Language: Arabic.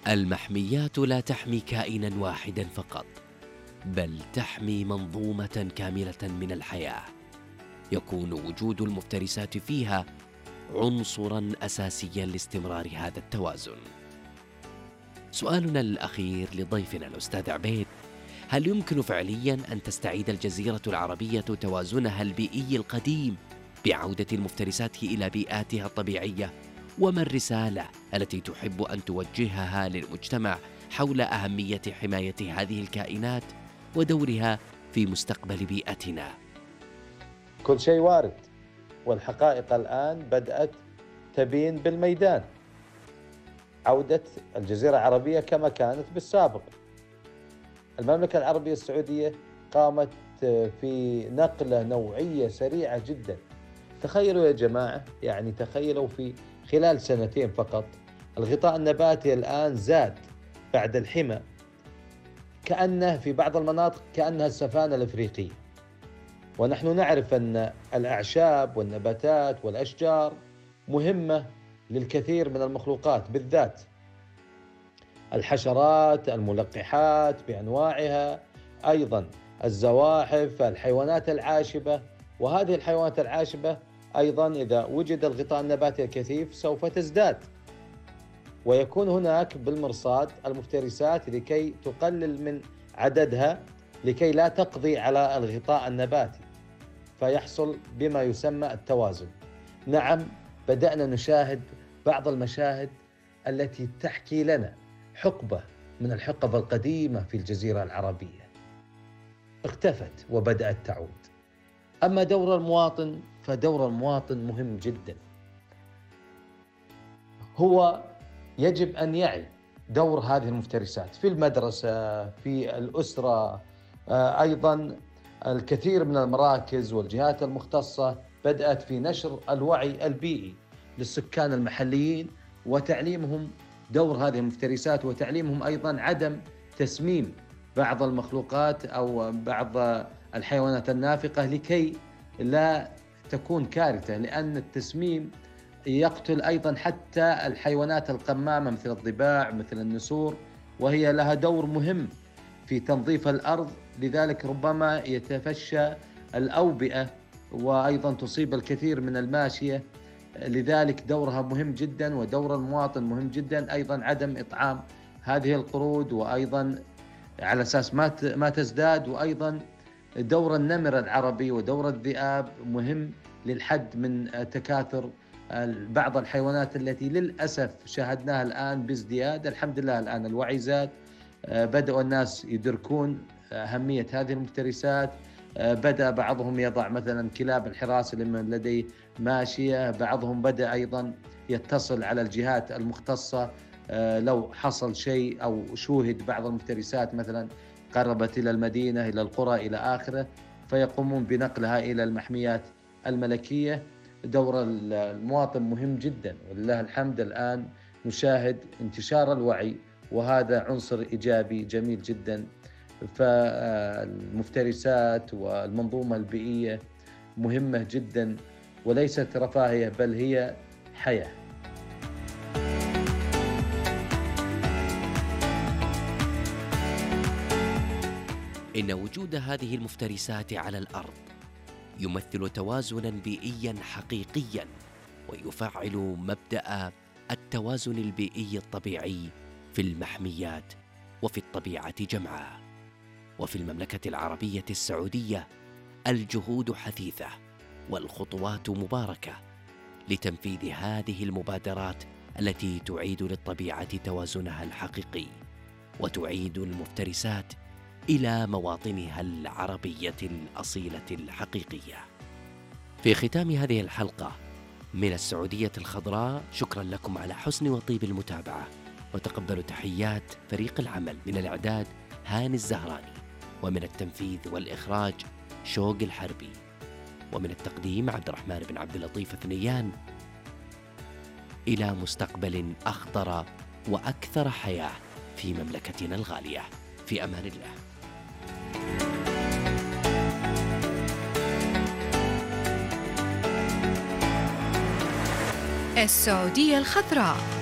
المحميات لا تحمي كائنا واحدا فقط، بل تحمي منظومة كاملة من الحياة، يكون وجود المفترسات فيها عنصرا أساسيا لاستمرار هذا التوازن. سؤالنا الأخير لضيفنا الأستاذ عبيد: هل يمكن فعليا أن تستعيد الجزيرة العربية توازنها البيئي القديم بعودة المفترسات إلى بيئاتها الطبيعية؟ وما الرسالة التي تحب أن توجهها للمجتمع حول أهمية حماية هذه الكائنات ودورها في مستقبل بيئتنا؟ كل شيء وارد، والحقائق الآن بدأت تبين بالميدان. عودة الجزيرة العربية كما كانت بالسابق. المملكة العربية السعودية قامت في نقلة نوعية سريعة جدا. تخيلوا يا جماعة، يعني تخيلوا في خلال سنتين فقط الغطاء النباتي الآن زاد بعد الحمى، كأنه في بعض المناطق كأنها السفانة الإفريقية. ونحن نعرف أن الأعشاب والنباتات والأشجار مهمة للكثير من المخلوقات، بالذات الحشرات، الملقحات بأنواعها، أيضا الزواحف، الحيوانات العاشبة. وهذه الحيوانات العاشبة أيضا إذا وجد الغطاء النباتي الكثيف سوف تزداد، ويكون هناك بالمرصاد المفترسات لكي تقلل من عددها، لكي لا تقضي على الغطاء النباتي، فيحصل بما يسمى التوازن. نعم، بدأنا نشاهد بعض المشاهد التي تحكي لنا حقبة من الحقب القديمة في الجزيرة العربية اختفت وبدأت تعود. أما دور المواطن فدور المواطن مهم جدا. هو يجب أن يعي دور هذه المفترسات في المدرسة، في الأسرة، أيضا الكثير من المراكز والجهات المختصة بدأت في نشر الوعي البيئي للسكان المحليين وتعليمهم دور هذه المفترسات، وتعليمهم أيضا عدم تسميم بعض المخلوقات أو بعض الحيوانات النافقة لكي لا تكون كارثة، لأن التسميم يقتل أيضا حتى الحيوانات القمامة مثل الضباع مثل النسور، وهي لها دور مهم في تنظيف الأرض. لذلك ربما يتفشى الأوبئة وأيضا تصيب الكثير من الماشية. لذلك دورها مهم جدا، ودور المواطن مهم جدا. أيضا عدم إطعام هذه القرود، وأيضا على أساس ما تزداد. وأيضا دور النمر العربي ودور الذئاب مهم للحد من تكاثر بعض الحيوانات التي للأسف شاهدناها الآن بازدياد. الحمد لله الآن الوعي زاد، بدأوا الناس يدركون أهمية هذه المفترسات. بدأ بعضهم يضع مثلا كلاب الحراسة لمن لديه ماشية، بعضهم بدأ أيضا يتصل على الجهات المختصة لو حصل شيء أو شوهد بعض المفترسات مثلا قربت إلى المدينة إلى القرى إلى آخره، فيقومون بنقلها إلى المحميات الملكية. دور المواطن مهم جدا، ولله الحمد الآن نشاهد انتشار الوعي، وهذا عنصر إيجابي جميل جدا. فالمفترسات والمنظومة البيئية مهمة جدا، وليست رفاهية بل هي حياة. إن وجود هذه المفترسات على الأرض يمثل توازناً بيئياً حقيقياً، ويفعل مبدأ التوازن البيئي الطبيعي في المحميات وفي الطبيعة جمعاء. وفي المملكة العربية السعودية الجهود حثيثة والخطوات مباركة لتنفيذ هذه المبادرات التي تعيد للطبيعة توازنها الحقيقي، وتعيد المفترسات إلى مواطنها العربية الأصيلة الحقيقية. في ختام هذه الحلقة من السعودية الخضراء، شكرا لكم على حسن وطيب المتابعة، وتقبلوا تحيات فريق العمل. من الإعداد هاني الزهراني، ومن التنفيذ والإخراج شوق الحربي، ومن التقديم عبد الرحمن بن عبد اللطيف ثنيان. إلى مستقبل أخضر وأكثر حياة في مملكتنا الغالية. في أمان الله. السعودية الخضراء.